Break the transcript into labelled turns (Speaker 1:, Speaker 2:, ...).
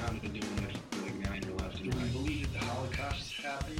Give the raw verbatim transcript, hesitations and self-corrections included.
Speaker 1: time to doing it like now in your left
Speaker 2: Do
Speaker 1: and
Speaker 2: we
Speaker 1: right.
Speaker 2: believe that the Holocaust happened?